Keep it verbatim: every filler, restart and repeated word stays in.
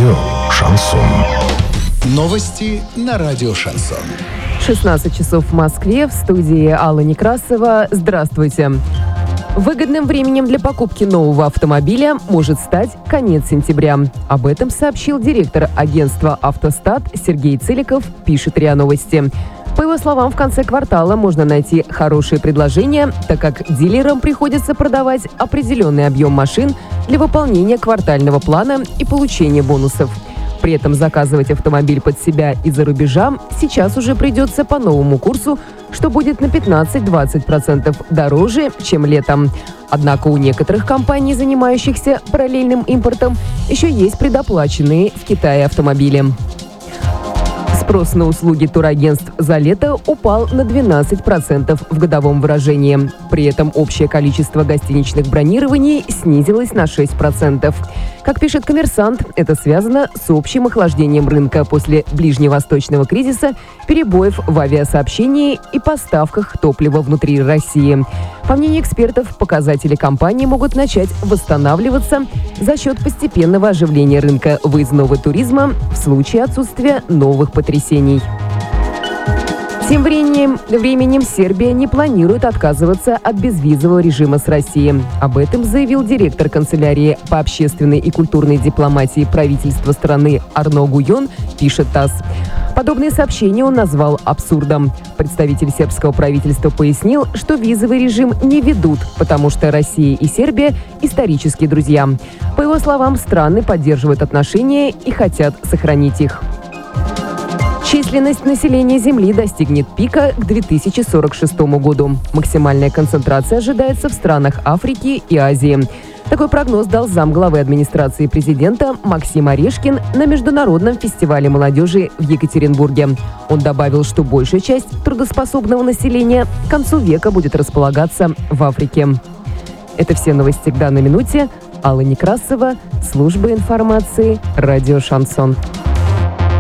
Радио «Шансон». Новости на радио «Шансон». шестнадцать часов в Москве, в студии Алла Некрасова. Здравствуйте. Выгодным временем для покупки нового автомобиля может стать конец сентября. Об этом сообщил директор агентства «Автостат» Сергей Целиков, пишет РИА Новости. По его словам, в конце квартала можно найти хорошие предложения, так как дилерам приходится продавать определенный объем машин для выполнения квартального плана и получения бонусов. При этом заказывать автомобиль под себя из-за рубежа сейчас уже придется по новому курсу, что будет на пятнадцать-двадцать процентов дороже, чем летом. Однако у некоторых компаний, занимающихся параллельным импортом, еще есть предоплаченные в Китае автомобили. Спрос на услуги турагентств за лето упал на двенадцать процентов в годовом выражении. При этом общее количество гостиничных бронирований снизилось на шесть процентов. Как пишет «Коммерсант», это связано с общим охлаждением рынка после ближневосточного кризиса, перебоев в авиасообщении и поставках топлива внутри России. По мнению экспертов, показатели компании могут начать восстанавливаться за счет постепенного оживления рынка выездного туризма в случае отсутствия новых потрясений. Тем временем, временем Сербия не планирует отказываться от безвизового режима с Россией. Об этом заявил директор канцелярии по общественной и культурной дипломатии правительства страны Арно Гуйон, пишет ТАСС. Подобные сообщения он назвал абсурдом. Представитель сербского правительства пояснил, что визовый режим не ведут, потому что Россия и Сербия – исторические друзья. По его словам, страны поддерживают отношения и хотят сохранить их. Численность населения Земли достигнет пика к две тысячи сорок шестому году. Максимальная концентрация ожидается в странах Африки и Азии. Такой прогноз дал замглавы администрации президента Максим Орешкин на Международном фестивале молодежи в Екатеринбурге. Он добавил, что большая часть трудоспособного населения к концу века будет располагаться в Африке. Это все новости к данной минуте. Алла Некрасова, служба информации, радио «Шансон».